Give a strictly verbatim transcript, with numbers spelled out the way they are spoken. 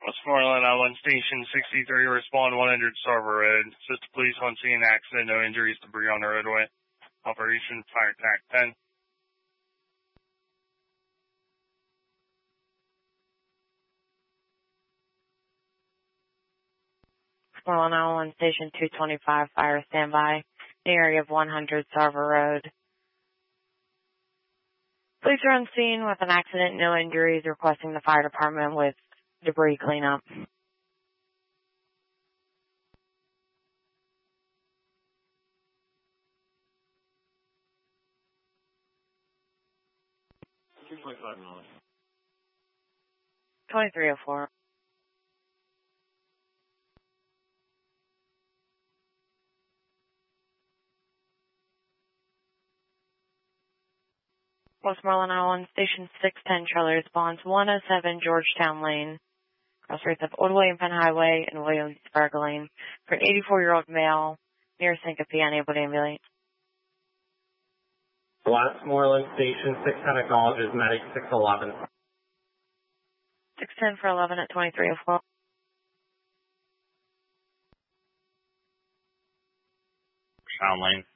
Westmoreland Island Station sixty-three, respond one hundred Sarver Road. Assist the police on scene accident, no injuries, debris on the roadway. Operation Fire Attack ten. Westmoreland Island Station two twenty-five, fire standby, the area of one hundred Sarver Road. Police are on scene with an accident, no injuries, requesting the fire department with debris cleanup. twenty-three oh four. Westmoreland Island Station six ten, Charlie responds one oh seven Georgetown Lane, cross rates of Old William Penn Highway and Williamsburg Lane, for an eighty-four-year-old male near syncope, unable to ambulate. Westmoreland Station six ten acknowledges medic six eleven. six ten for eleven at twenty-three oh four. Sound lane.